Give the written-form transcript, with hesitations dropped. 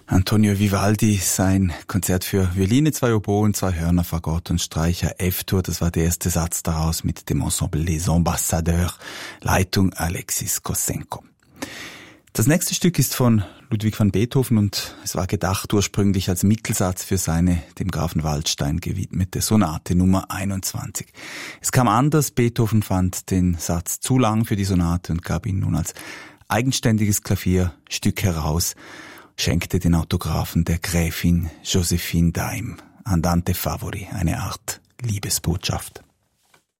Antonio Vivaldi, sein Konzert für Violine, 2 Oboen, 2 Hörner, Fagott und Streicher, F-Dur. Das war der erste Satz daraus mit dem Ensemble Les Ambassadeurs, Leitung Alexis Kossenko. Das nächste Stück ist von Ludwig van Beethoven und es war gedacht ursprünglich als Mittelsatz für seine dem Grafen Waldstein gewidmete Sonate Nummer 21. Es kam anders, Beethoven fand den Satz zu lang für die Sonate und gab ihn nun als eigenständiges Klavierstück heraus, schenkte den Autographen der Gräfin Josephine Daim, Andante Favori, eine Art Liebesbotschaft.